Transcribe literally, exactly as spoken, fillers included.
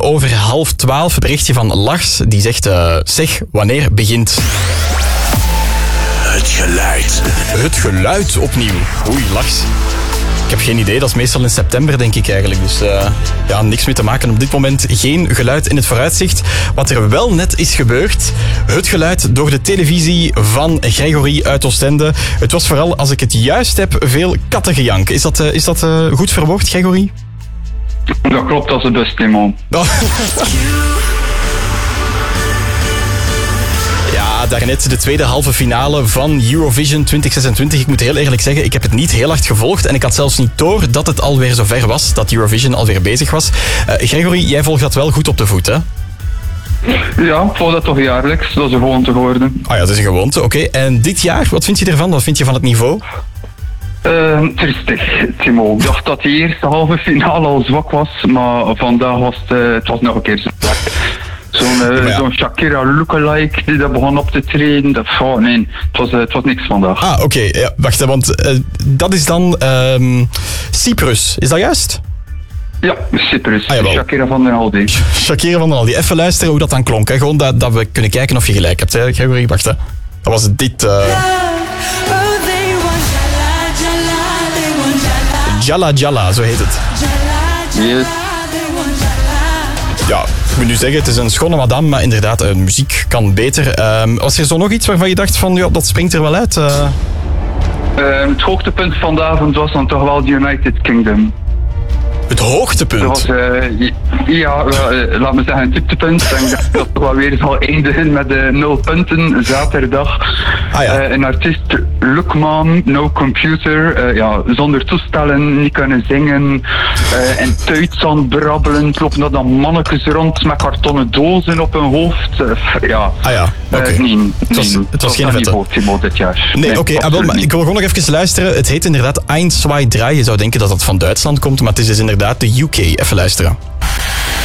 over half twaalf. Berichtje van Lars, die zegt... Uh, zeg, wanneer begint... Het geluid. Het geluid opnieuw. Oei, Lars. Ik heb geen idee, dat is meestal in september, denk ik eigenlijk. Dus uh, ja, niks mee te maken. Op dit moment geen geluid in het vooruitzicht. Wat er wel net is gebeurd, het geluid door de televisie van Gregory uit Oostende. Het was vooral, als ik het juist heb, veel kattengejank. Is dat, uh, is dat uh, goed verwoord, Gregory? Dat klopt, als het best, Timon. Oh. Ja, daarnet de tweede halve finale van Eurovision twintig zesentwintig. Ik moet heel eerlijk zeggen, ik heb het niet heel hard gevolgd en ik had zelfs niet door dat het alweer zover was, dat Eurovision alweer bezig was. Uh, Gregory, jij volgt dat wel goed op de voet, hè? Ja, ik volg dat toch jaarlijks. Dat is een gewoonte geworden. Ah ja, dat is een gewoonte, oké. Okay. En dit jaar, wat vind je ervan? Wat vind je van het niveau? Uh, tristig, Timo. Ik dacht dat de eerste halve finale al zwak was, maar vandaag was het, uh, het was nog een keer zwak. Zo'n, uh, ja. zo'n Shakira lookalike die daar begon op te treden. Dat, oh, nee, het was, uh, het was niks vandaag. Ah, oké. Okay. Ja, wacht, want uh, dat is dan uh, Cyprus. Is dat juist? Ja, Cyprus. Ah, Shakira van den Aldi. Shakira van den Aldi. Even luisteren hoe dat dan klonk. Hè. Gewoon dat, dat we kunnen kijken of je gelijk hebt. Hè. Gregory, wacht. Hè. Dat was dit. Uh... Jalla Jalla, zo heet het. Yes. Ja, ik moet nu zeggen, het is een schone madame, maar inderdaad, uh, muziek kan beter. Uh, was er zo nog iets waarvan je dacht van, ja, dat springt er wel uit? Uh... Uh, het hoogtepunt van de avond was dan toch wel de United Kingdom. Het hoogtepunt? Dat was, uh, ja, uh, laat me zeggen, het dieptepunt. Ik denk dat het toch wel weer zal eindigen met uh, nul punten zaterdag. Ah, ja. uh, een artiest, Lookman, No Computer, uh, ja, zonder toestellen, niet kunnen zingen, uh, en Duits aan het brabbelen, het lopen dan mannetjes rond met kartonnen dozen op hun hoofd. Uh, ja, ah ja, oké. Okay. Uh, nee, nee, het was, het was geen vette. Niveau dit jaar. Nee, nee oké, okay, ah, maar ik wil gewoon nog even luisteren. Het heet inderdaad Eins, zwei, drei. Je zou denken dat dat van Duitsland komt, maar het is dus inderdaad de U K. Even luisteren.